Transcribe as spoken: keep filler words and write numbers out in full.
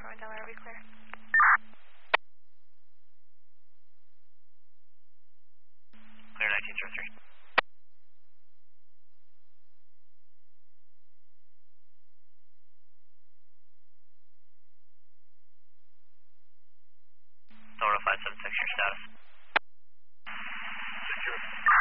Bravo Delaware, are we clear? Clear nineteen zero three. Delaware five seven six, your status. Secure.